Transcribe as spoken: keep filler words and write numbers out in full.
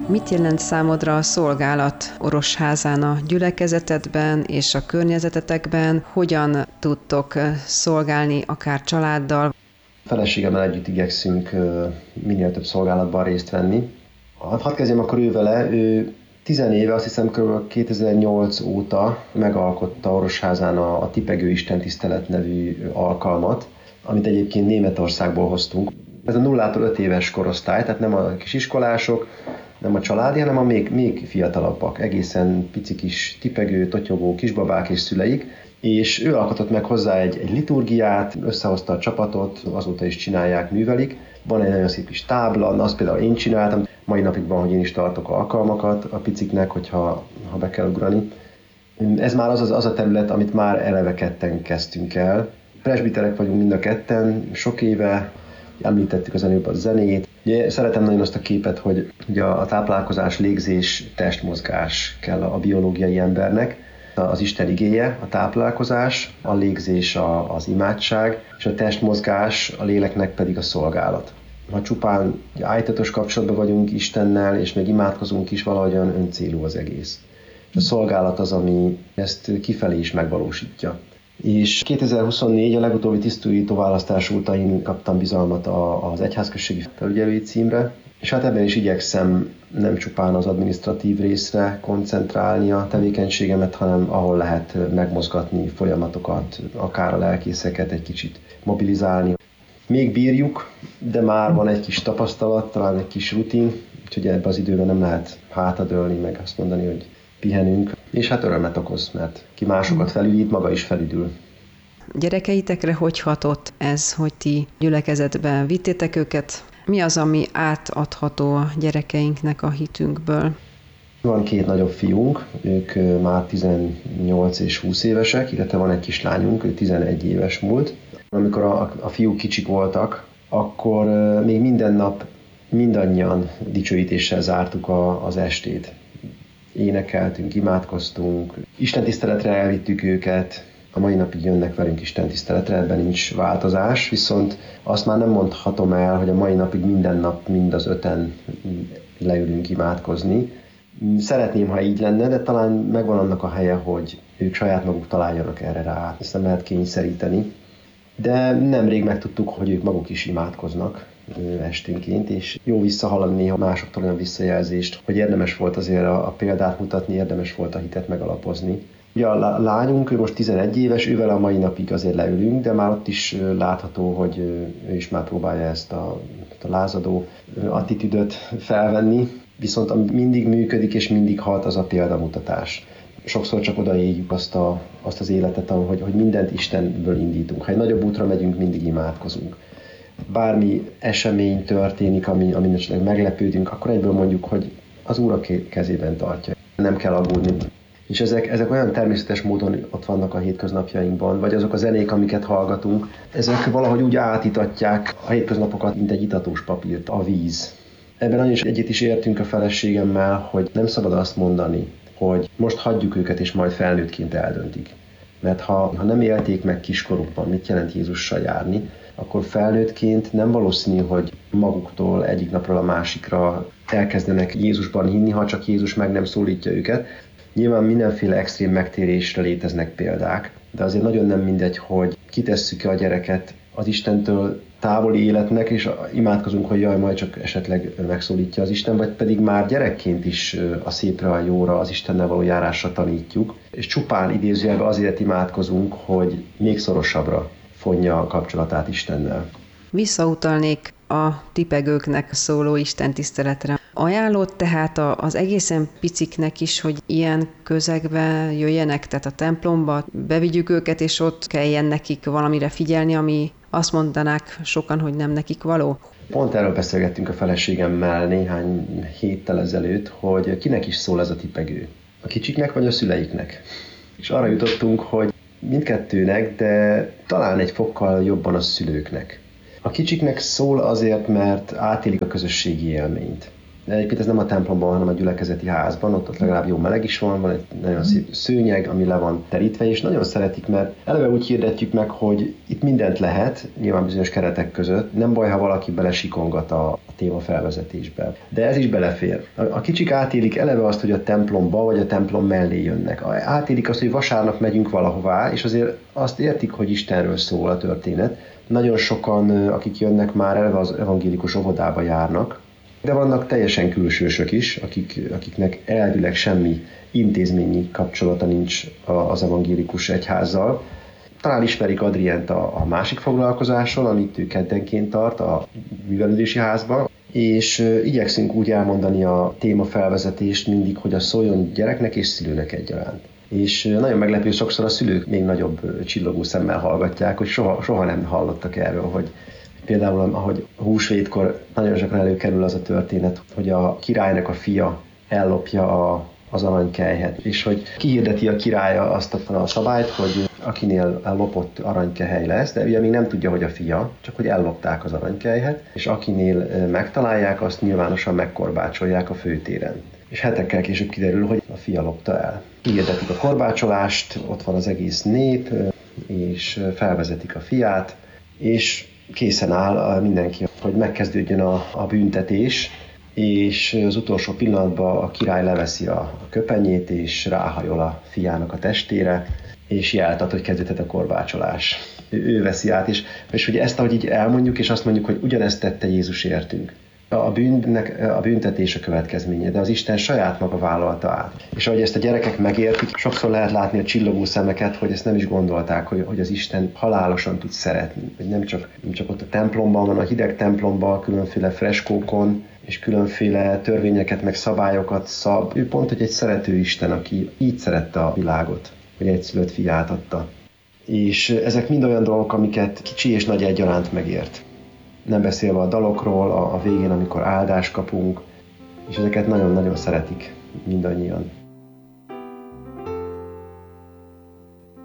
Mit jelent számodra a szolgálat Orosházán a gyülekezetedben és a környezetetekben? Hogyan tudtok szolgálni akár családdal? Feleségemmel együtt igyekszünk minél több szolgálatban részt venni. Hadd kezdjem akkor ő vele. Ő tizenéve, azt hiszem kb. kétezer-nyolc óta megalkotta Orosházán a, a Tipegő istentisztelet nevű alkalmat, amit egyébként Németországból hoztunk. Ez a nullától öt éves korosztály, tehát nem a kisiskolások, nem a családi, hanem a még, még fiatalabbak, egészen pici kis tipegő, totyogó kisbabák és szüleik, és ő alkotott meg hozzá egy, egy liturgiát, összehozta a csapatot, azóta is csinálják, művelik. Van egy nagyon szép kis tábla, azt például én csináltam, mai napig van, hogy én is tartok alkalmakat a piciknek, hogyha ha be kell ugrani. Ez már az, az, az a terület, amit már eleve ketten kezdtünk el. Presbiterek vagyunk mind a ketten, sok éve, említettük az előbb a zenét. Ugye szeretem nagyon azt a képet, hogy ugye a táplálkozás, légzés, testmozgás kell a biológiai embernek. Az Isten igéje, a táplálkozás, a légzés, a, az imádság, és a testmozgás, a léleknek pedig a szolgálat. Ha csupán ájtatos kapcsolatban vagyunk Istennel, és még imádkozunk is, valahogyan öncélú az egész. A szolgálat az, ami ezt kifelé is megvalósítja. És kétezer-huszonnégy a legutóbbi tisztújító választás óta én kaptam bizalmat az egyházközségi felügyelői címre, és hát ebben is igyekszem nem csupán az adminisztratív részre koncentrálni a tevékenységemet, hanem ahol lehet megmozgatni folyamatokat, akár a lelkészeket egy kicsit mobilizálni. Még bírjuk, de már van egy kis tapasztalat, talán egy kis rutin, úgyhogy ebben az időben nem lehet hátradőlni, meg azt mondani, hogy pihenünk, és hát örömet okoz, mert ki másokat felügyít, maga is felüdül. Gyerekeitekre hogy hatott ez, hogy ti gyülekezetben vittétek őket? Mi az, ami átadható a gyerekeinknek a hitünkből? Van két nagyobb fiunk, ők már tizennyolc és húsz évesek, illetve van egy kislányunk, ő tizenegy éves múlt. Amikor a, a fiúk kicsik voltak, akkor még minden nap mindannyian dicsőítéssel zártuk a, az estét. Énekeltünk, imádkoztunk, istentiszteletre elvittük őket, a mai napig jönnek velünk istentiszteletre, ebben nincs változás, viszont azt már nem mondhatom el, hogy a mai napig minden nap mind az öten leülünk imádkozni. Szeretném, ha így lenne, de talán megvan annak a helye, hogy ők saját maguk találjanak erre rá, ezt nem lehet kényszeríteni. De nemrég megtudtuk, hogy ők maguk is imádkoznak esténként, és jó visszahallani néha másoktól olyan visszajelzést, hogy érdemes volt azért a, a példát mutatni, érdemes volt a hitet megalapozni. Ugye a lányunk, ő most tizenegy éves, ővel a mai napig azért leülünk, de már ott is látható, hogy ő is már próbálja ezt a, a lázadó attitűdöt felvenni, viszont ami mindig működik és mindig hat, az a példamutatás. Sokszor csak odaéljük azt, a, azt az életet, hogy, hogy mindent Istenből indítunk. Ha egy nagyobb útra megyünk, mindig imádkozunk. Bármi esemény történik, ami, amin esetleg meglepődünk, akkor egyből mondjuk, hogy az Úr a kezében tartja. Nem kell aggódni. És ezek, ezek olyan természetes módon ott vannak a hétköznapjainkban, vagy azok a zenék, amiket hallgatunk, ezek valahogy úgy átítatják a hétköznapokat, mint egy itatós papírt, a víz. Ebben nagyon is egyet is értünk a feleségemmel, hogy nem szabad azt mondani, hogy most hagyjuk őket, és majd felnőttként eldöntik. Mert ha, ha nem élték meg kiskorukban, mit jelent Jézussal járni, akkor felnőttként nem valószínű, hogy maguktól egyik napról a másikra elkezdenek Jézusban hinni, ha csak Jézus meg nem szólítja őket. Nyilván mindenféle extrém megtérésre léteznek példák, de azért nagyon nem mindegy, hogy kitesszük-e a gyereket az Istentől távoli életnek, és imádkozunk, hogy jaj, majd csak esetleg megszólítja az Isten, vagy pedig már gyerekként is a szépre, a jóra, az Istennel való járásra tanítjuk, és csupán idézőjelben azért imádkozunk, hogy még szorosabbra fonja a kapcsolatát Istennel. Visszautalnék a tipegőknek szóló istentiszteletre. Ajánlott tehát az egészen piciknek is, hogy ilyen közegbe jöjjenek, tehát a templomba, bevigyük őket, és ott kelljen nekik valamire figyelni, ami azt mondanák sokan, hogy nem nekik való? Pont erről beszélgettünk a feleségemmel néhány héttel ezelőtt, hogy kinek is szól ez a tipegő. A kicsiknek vagy a szüleiknek? És arra jutottunk, hogy mindkettőnek, de talán egy fokkal jobban a szülőknek. A kicsiknek szól azért, mert átélik a közösségi élményt. De egyébként ez nem a templomban, hanem a gyülekezeti házban, ott, ott legalább jó meleg is van, van egy nagyon szép szőnyeg, ami le van terítve, és nagyon szeretik, mert eleve úgy hirdetjük meg, hogy itt mindent lehet, nyilván bizonyos keretek között, nem baj, ha valaki belesikongat a téma felvezetésbe. De ez is belefér. A kicsik átélik eleve azt, hogy a templomba vagy a templom mellé jönnek. Átélik azt, hogy vasárnap megyünk valahová, és azért azt értik, hogy Istenről szól a történet. Nagyon sokan, akik jönnek, már eleve az evangélikus óvodába járnak, de vannak teljesen külsősök is, akik, akiknek elvileg semmi intézményi kapcsolata nincs az evangélikus egyházzal. Talán ismerik Adrient a, a másik foglalkozáson, amit ő keddenként tart a művelődési házban, és igyekszünk úgy elmondani a témafelvezetést mindig, hogy az szóljon gyereknek és szülőnek egyaránt. És nagyon meglepő, sokszor a szülők még nagyobb csillogó szemmel hallgatják, hogy soha, soha nem hallottak erről, hogy például, ahogy húsvétkor nagyon gyakran előkerül az a történet, hogy a királynak a fia ellopja a, az aranykelyhet, és hogy kihirdeti a királya azt a szabályt, hogy akinél lopott aranykehely lesz, de ugye még nem tudja, hogy a fia, csak hogy ellopták az aranykelyhet, és akinél megtalálják, azt nyilvánosan megkorbácsolják a főtéren. És hetekkel később kiderül, hogy a fia lopta el. Hirdetik a korbácsolást, ott van az egész nép, és felvezetik a fiát, és készen áll mindenki, hogy megkezdődjön a, a büntetés, és az utolsó pillanatban a király leveszi a, a köpenyét, és ráhajol a fiának a testére, és jeltat, hogy kezdődhet a korbácsolás. Ő, ő veszi át, és, és hogy ezt, ahogy így elmondjuk, és azt mondjuk, hogy ugyanezt tette Jézus értünk. A, bűnnek, a büntetés a következménye, de az Isten saját maga vállalta át. És ahogy ezt a gyerekek megértik, sokszor lehet látni a csillogó szemeket, hogy ezt nem is gondolták, hogy, hogy az Isten halálosan tud szeretni. Hogy nem csak, nem csak ott a templomban van, a hideg templomban, különféle freskókon, és különféle törvényeket, meg szabályokat szab. Ő pont, hogy egy szerető Isten, aki így szerette a világot, hogy egyszülött fiát adta. És ezek mind olyan dolgok, amiket kicsi és nagy egyaránt megért. Nem beszélve a dalokról, a, a végén, amikor áldást kapunk, és ezeket nagyon-nagyon szeretik mindannyian.